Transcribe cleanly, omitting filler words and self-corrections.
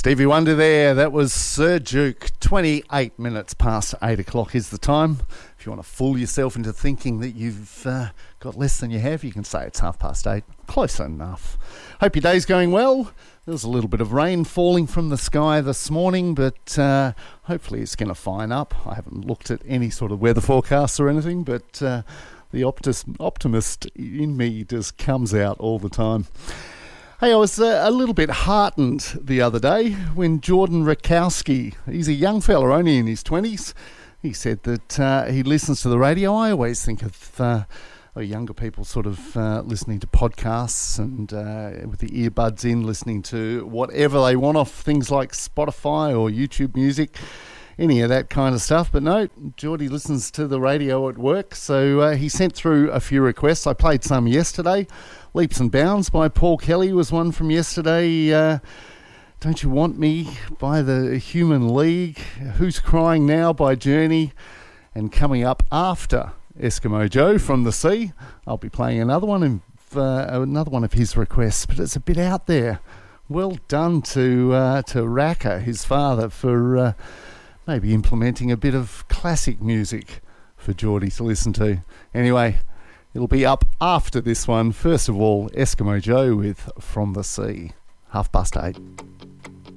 Stevie Wonder there. That was Sir Duke. 28 minutes past 8 o'clock is the time. If you want to fool yourself into thinking that you've got less than you have, you can say it's 8:30. Close enough. Hope your day's going well. There was a little bit of rain falling from the sky this morning, but hopefully it's going to fine up. I haven't looked at any sort of weather forecasts or anything, but the optimist in me just comes out all the time. Hey, I was a little bit heartened the other day when Jordan Rakowski, he's a young fella, only in his 20s, he said that he listens to the radio. I always think of younger people sort of listening to podcasts and with the earbuds in, listening to whatever they want off things like Spotify or YouTube Music, any of that kind of stuff. But no, Geordie listens to the radio at work, so he sent through a few requests. I played some yesterday. Leaps and Bounds by Paul Kelly was one from yesterday. Don't You Want Me by the Human League. Who's Crying Now by Journey. And coming up after Eskimo Joe from the Sea, I'll be playing another one of his requests, but it's a bit out there. Well done to Raka, his father, for maybe implementing a bit of classic music for Geordie to listen to. Anyway, it'll be up after this one. First of all, Eskimo Joe with From the Sea. 8:30.